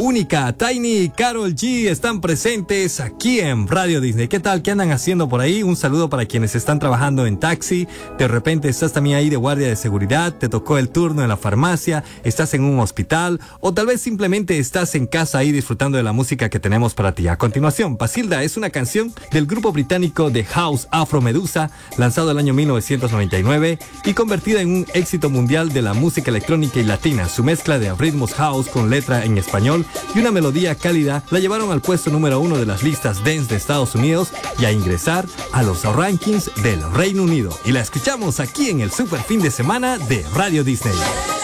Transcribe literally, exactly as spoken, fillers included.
Única, Tiny y Karol G están presentes aquí en Radio Disney. ¿Qué tal? ¿Qué andan haciendo por ahí? Un saludo para quienes están trabajando en taxi. De repente estás también ahí de guardia de seguridad, te tocó el turno en la farmacia, estás en un hospital o tal vez simplemente estás en casa ahí disfrutando de la música que tenemos para ti. A continuación, Basilda es una canción del grupo británico de House Afro Medusa, lanzado el año mil novecientos noventa y nueve y convertida en un éxito mundial de la música electrónica y latina. Su mezcla de ritmos house con letra en español y una melodía cálida la llevaron al puesto número uno de las listas dance de Estados Unidos y a ingresar a los rankings del Reino Unido. Y la escuchamos aquí en el super fin de semana de Radio Disney.